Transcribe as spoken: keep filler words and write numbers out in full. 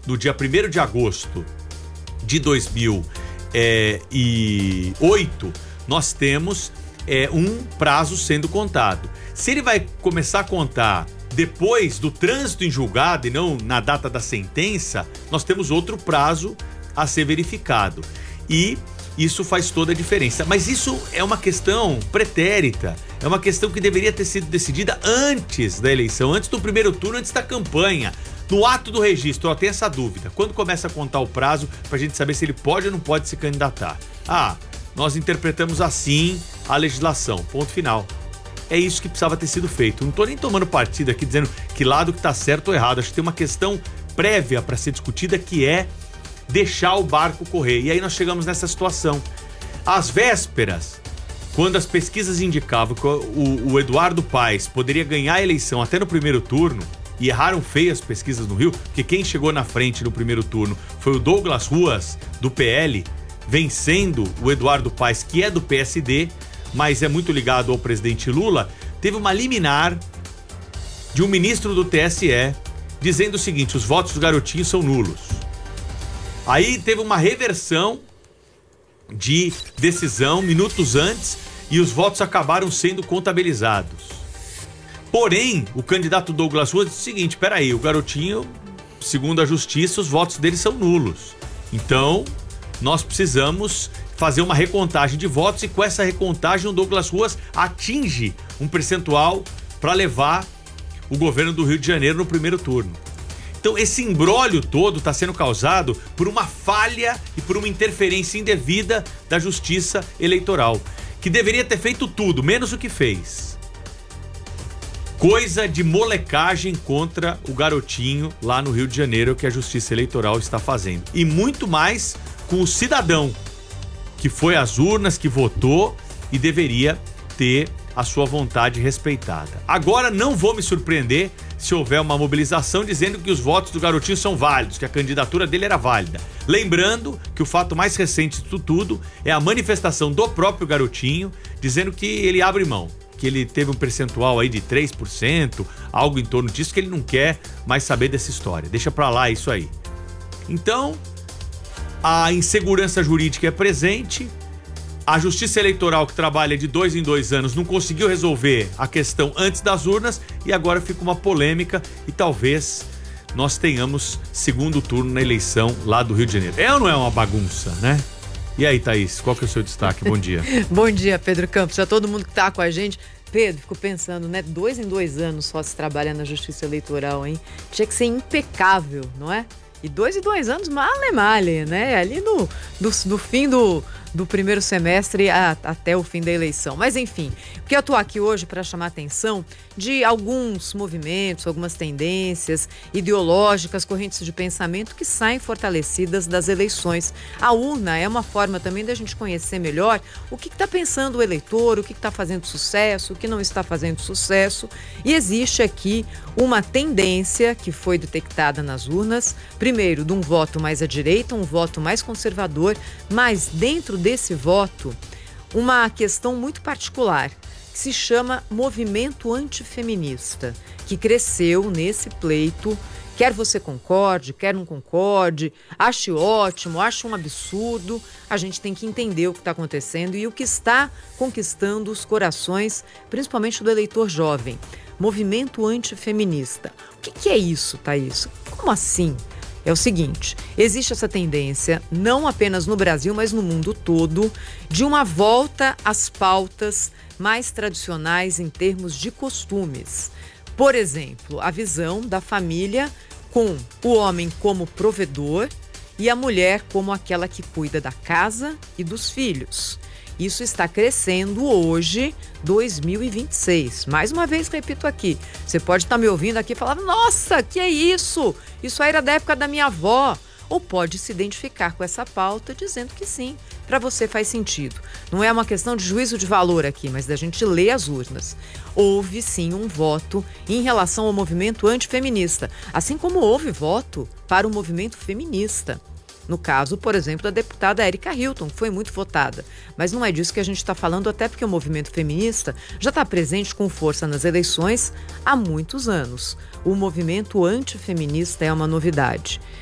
no dia primeiro de agosto de dois mil e oito, nós temos é, um prazo sendo contado. Se ele vai começar a contar depois do trânsito em julgado e não na data da sentença, nós temos outro prazo a ser verificado. E isso faz toda a diferença. Mas isso é uma questão pretérita, é uma questão que deveria ter sido decidida antes da eleição, antes do primeiro turno, antes da campanha. No ato do registro, ó, tem essa dúvida. Quando começa a contar o prazo pra gente saber se ele pode ou não pode se candidatar? Ah, nós interpretamos assim a legislação. Ponto final. É isso que precisava ter sido feito. Não tô nem tomando partido aqui dizendo que lado que tá certo ou errado. Acho que tem uma questão prévia para ser discutida, que é deixar o barco correr. E aí nós chegamos nessa situação. Às vésperas, quando as pesquisas indicavam que o, o Eduardo Paes poderia ganhar a eleição até no primeiro turno, e erraram feio as pesquisas no Rio, porque quem chegou na frente no primeiro turno foi o Douglas Ruas, do P L, vencendo o Eduardo Paes, que é do P S D, mas é muito ligado ao presidente Lula. Teve uma liminar de um ministro do T S E dizendo o seguinte: os votos do garotinho são nulos. Aí teve uma reversão de decisão minutos antes e os votos acabaram sendo contabilizados. Porém, o candidato Douglas Ruas disse o seguinte: peraí, o garotinho, segundo a justiça, os votos dele são nulos. Então, nós precisamos fazer uma recontagem de votos, e com essa recontagem o Douglas Ruas atinge um percentual para levar o governo do Rio de Janeiro no primeiro turno. Então, esse imbróglio todo está sendo causado por uma falha e por uma interferência indevida da Justiça Eleitoral, que deveria ter feito tudo, menos o que fez. Coisa de molecagem contra o garotinho lá no Rio de Janeiro que a Justiça Eleitoral está fazendo. E muito mais com o cidadão que foi às urnas, que votou e deveria ter a sua vontade respeitada. Agora não vou me surpreender se houver uma mobilização dizendo que os votos do garotinho são válidos, que a candidatura dele era válida. Lembrando que o fato mais recente disso tudo é a manifestação do próprio garotinho dizendo que ele abre mão, que ele teve um percentual aí de três por cento, algo em torno disso, que ele não quer mais saber dessa história. Deixa pra lá isso aí. Então, a insegurança jurídica é presente, a Justiça Eleitoral, que trabalha de dois em dois anos, não conseguiu resolver a questão antes das urnas, e agora fica uma polêmica e talvez nós tenhamos segundo turno na eleição lá do Rio de Janeiro. É ou não é uma bagunça, né? E aí, Thaís, qual que é o seu destaque? Bom dia. Bom dia, Pedro Campos, a todo mundo que tá com a gente. Pedro, fico pensando, né? Dois em dois anos só se trabalha na Justiça Eleitoral, hein? Tinha que ser impecável, não é? E dois e dois anos, male male, né? Ali no, do, do fim do, do primeiro semestre a, até o fim da eleição. Mas enfim, porque eu tô aqui hoje para chamar a atenção de alguns movimentos, algumas tendências ideológicas, correntes de pensamento que saem fortalecidas das eleições. A urna é uma forma também da gente conhecer melhor o que está pensando o eleitor, o que está fazendo sucesso, o que não está fazendo sucesso. E existe aqui uma tendência que foi detectada nas urnas, primeiro de um voto mais à direita, um voto mais conservador, mas dentro desse voto, uma questão muito particular, que se chama movimento antifeminista, que cresceu nesse pleito. Quer você concorde, quer não concorde, ache ótimo, ache um absurdo, a gente tem que entender o que está acontecendo e o que está conquistando os corações, principalmente do eleitor jovem. Movimento antifeminista. O que, que é isso, Thaís? Como assim? É o seguinte, existe essa tendência, não apenas no Brasil, mas no mundo todo, de uma volta às pautas mais tradicionais em termos de costumes. Por exemplo, a visão da família com o homem como provedor e a mulher como aquela que cuida da casa e dos filhos. Isso está crescendo hoje, dois mil e vinte e seis. Mais uma vez, repito aqui, você pode estar me ouvindo aqui e falar, nossa, que é isso? Isso aí era da época da minha avó. Ou pode se identificar com essa pauta dizendo que sim, para você faz sentido. Não é uma questão de juízo de valor aqui, mas da gente ler as urnas. Houve sim um voto em relação ao movimento antifeminista, assim como houve voto para o movimento feminista. No caso, por exemplo, da deputada Erika Hilton, que foi muito votada. Mas não é disso que a gente está falando, até porque o movimento feminista já está presente com força nas eleições há muitos anos. O movimento antifeminista é uma novidade.